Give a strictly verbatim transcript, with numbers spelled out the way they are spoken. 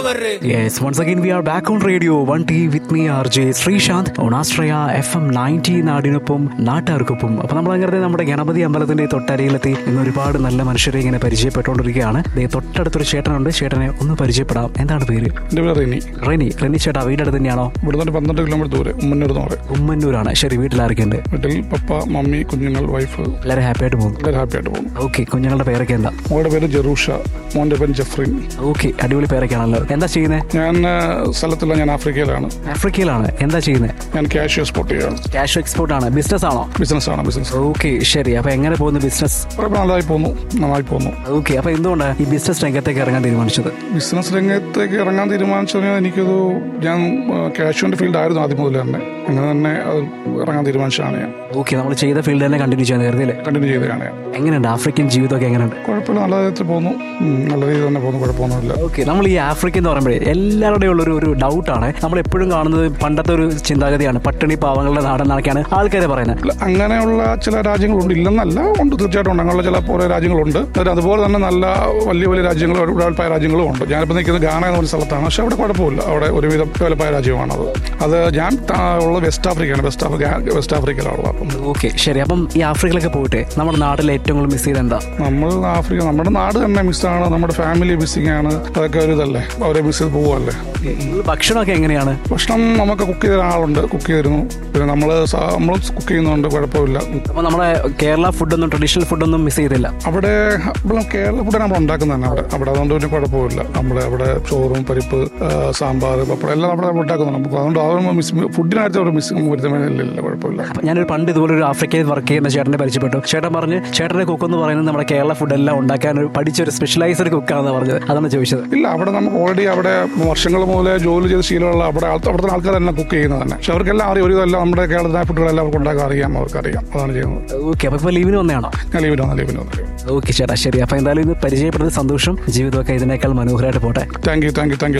Yes, once again we are back on radio one T with me R J Srishant on Astraya F M ninety നാടിനൊപ്പം നാട്ടുകാർക്കൊപ്പം. അപ്പോൾ നമ്മളങ്ങനെ നമ്മുടെ ഗണപതി അമ്പലത്തിന്റെ തൊട്ടരികിലെത്തി ഇന്ന് ഒരുപാട് നല്ല മനുഷ്യരെ ഇങ്ങനെ പരിചയപ്പെട്ടുകൊണ്ടിരിക്കുകയാണ്. തൊട്ടടുത്തൊരു ചേട്ടനുണ്ട്, ചേട്ടനെ ഒന്ന് പരിചയപ്പെടാം. എന്താണ് പേര്? റെനി. റെനി റെനി ചേട്ടാ വീടടുത്ത് തന്നെയാണോ? ഇവിടെ പന്ത്രണ്ട് കിലോമീറ്റർ ദൂരെ ഉമ്മന്നൂർ എന്ന് പറയും. ഉമ്മന്നൂരാണ്. ശരി, വീട്ടിലാരൊക്കെയുണ്ട്? വീട്ടിൽ പപ്പ, മമ്മി, കുഞ്ഞുങ്ങൾ, വൈഫ്. എല്ലാവരും ഹാപ്പി ആയിട്ട് പോകുന്നു? എല്ലാവരും ഹാപ്പി ആയിട്ട് പോകുന്നു. ഓക്കെ, കുഞ്ഞുങ്ങളുടെ പേരൊക്കെ എന്താ? മോളുടെ പേര് ജെറൂഷ, മോന്റെ പേര് ജെഫ്രിൻ. ഓക്കെ, അടിപൊളി പേരൊക്കെയാണല്ലോ. എന്താ ചെയ്യുന്നത്? ഞാൻ സ്ഥലത്തുള്ള ഞാൻ ആഫ്രിക്കയിലാണ്. ആഫ്രിക്കയിലാണ്. എന്താ ചെയ്യുന്നത്? ഞാൻ ക്യാഷ് എക്സ്പോർട്ട് ചെയ്യാണ്. ക്യാഷ് എക്സ്പോർട്ട് ആണ്. ബിസിനസ് ആണോ? ബിസിനസ് ആണ്. ബിസിനസ്. ഓക്കെ, ശരി. അപ്പൊ എങ്ങനെ പോകുന്നു ബിസിനസ്? നന്നായി പോകുന്നു. നന്നായി പോകുന്നു. ഓക്കെ, അപ്പൊ എന്തുകൊണ്ടാണ് ഈ ബിസിനസ് രംഗത്തേക്ക് ഇറങ്ങാൻ തീരുമാനിച്ചത്? ബിസിനസ് രംഗത്തേക്ക് ഇറങ്ങാൻ തീരുമാനിച്ചത് എനിക്കത് ഞാൻ ക്യാഷിന്റെ ഫീൽഡ് ആയിരുന്നു ആദ്യം മുതൽ തന്നെ. അങ്ങനെ തന്നെ അത് ഇറങ്ങാൻ തീരുമാനിച്ചതാണ് ഞാൻ. ഓക്കെ, നമ്മൾ ചെയ്ത ഫീൽഡ് തന്നെ കണ്ടിന്യൂ ചെയ്യാൻ കരുതിയില്ലേ? കണ്ടിന്യൂ ചെയ്തതാണ് ഞാൻ. എങ്ങനെയുണ്ട് ആഫ്രിക്കൻ ജീവിതമൊക്കെ? എങ്ങനെയുണ്ട്? കുഴപ്പമില്ല, നല്ല രീതിയിൽ പോകുന്നു. നല്ല രീതിയിൽ തന്നെ പോകുന്നു, കുഴപ്പമൊന്നുമില്ല. ഓക്കെ, നമ്മൾ ഈ ആഫ്രിക്ക എന്ന് പറയുമ്പോഴേ എല്ലാവരുടെയും ഉള്ളൊരു ഒരു ഡൗട്ടാണ്. നമ്മൾ എപ്പോഴും കാണുന്നത് പണ്ടത്തെ ഒരു ചിന്താഗതിയാണ്, പട്ടിണി പാവങ്ങളുടെ നാടെന്നൊക്കെയാണ് ആൾക്കാരെ പറയുന്നത്. അങ്ങനെയുള്ള ചില രാജ്യങ്ങളുണ്ട്, ഇല്ലെന്നല്ല, ഉണ്ട്, തീർച്ചയായിട്ടും ഉണ്ട്. അങ്ങനെയുള്ള ചില ഓരോ രാജ്യങ്ങളുണ്ട്. അതുപോലെ തന്നെ നല്ല വലിയ വലിയ രാജ്യങ്ങൾ, ഡെവലപ്പായ രാജ്യങ്ങളും ഉണ്ട്. ഞാനിപ്പോൾ നിൽക്കുന്നത് ഗാന എന്ന ഒരു സ്ഥലത്താണ്. പക്ഷെ അവിടെ കുഴപ്പമില്ല, അവിടെ ഒരുവിധം ഡെവലപ്പായ രാജ്യമാണത്. അത് ഞാൻ ഉള്ളത് west ആഫ്രിക്കയാണ്. West Africa west ആഫ്രിക്കയിലാണ്. Okay, ശരി. അപ്പം ഈ ആഫ്രിക്കയിലൊക്കെ പോയിട്ട് നമ്മുടെ നാട്ടിൽ ഏറ്റവും കൂടുതൽ മിസ് ചെയ്ത് എന്താ? നമ്മൾ ആഫ്രിക്ക, നമ്മുടെ നാട് തന്നെ മിസ്സാണ്, നമ്മുടെ ഫാമിലി മിസ്സിംഗ് ആണ്. അതൊക്കെ ഒരു ഇതല്ലേ, അവരെ മിസ് ചെയ്ത് പോവല്ലേ. ഭക്ഷണമൊക്കെ എങ്ങനെയാണ്? ഭക്ഷണം നമുക്ക് കുക്ക് ചെയ്ത ആളുണ്ട്, കുക്ക് ചെയ്തിരുന്നു. പിന്നെ നമ്മൾ നമ്മൾ കുക്ക് ചെയ്യുന്നുണ്ട്, കുഴപ്പമില്ല. അപ്പോൾ നമ്മുടെ കേരള ഫുഡൊന്നും ട്രഡീഷണൽ ഫുഡൊന്നും മിസ് ചെയ്തില്ല? അവിടെ കേരള ഫുഡ് നമ്മൾ ഉണ്ടാക്കുന്നത് തന്നെ അവിടെ അവിടെ അതുകൊണ്ട് പിന്നെ കുഴപ്പമില്ല. നമ്മുടെ അവിടെ ചോറും പരിപ്പ്, സാമ്പാർ, പപ്പടം എല്ലാം അവിടെ ഉണ്ടാക്കുന്നുണ്ട്. നമുക്ക് അതുകൊണ്ട് അവർ മിസ് ഫുഡിനകത്ത് അവർ മിസ്സിംഗ് വരുത്തുന്നില്ല, കുഴപ്പമില്ല. ഞാനൊരു പണ്ട് ഇതുപോലെ ഒരു ആഫ്രിക്കയിൽ വർക്ക് ചെയ്യുന്ന ചേട്ടനെ പരിചയപ്പെട്ടു. ചേട്ടൻ പറഞ്ഞ് ചേട്ടൻ്റെ കുക്ക് എന്ന് പറയുന്നത് നമ്മുടെ കേരള ഫുഡെല്ലാം ഉണ്ടാക്കാൻ ഒരു പഠിച്ചൊരു സ്പെഷ്യലൈസ്ഡ് കുക്കാണെന്ന് പറഞ്ഞത്. അതാണ് ചോദിച്ചത്. ഇല്ല, അവിടെ നമുക്ക് ഓൾറെഡി അവിടെ വർഷങ്ങൾ മുതലേ ജോലി ചെയ്ത ശീലമുള്ള അവിടെ അവിടുത്തെ ആൾക്കാർ തന്നെ കുക്ക് ചെയ്യുന്നത് തന്നെ. പക്ഷെ അവർക്കെല്ലാം അറിയാം, ഒരു ഇതെല്ലാം നമ്മുടെ കേരളത്തിലെ ഫുഡുകളെല്ലാം അവർക്ക് ഉണ്ടാക്കാൻ അറിയാം, അവർക്കറിയാം. അതാണ് ചെയ്യുന്നത്. ഓക്കെ, അപ്പോൾ ഇപ്പോൾ ലീവിന് വന്നതാണോ? ഞാൻ ലീവിന് വന്ന ലീവിന് വന്നു. ഓക്കെ ചേട്ടാ, ശരി. അപ്പോൾ എന്തായാലും ഇത് പരിചയപ്പെടുന്നത് സന്തോഷം. ജീവിതമൊക്കെ ഇതിനേക്കാൾ മനോഹരമായിട്ട് പോട്ടെ. Thank you thank you thank you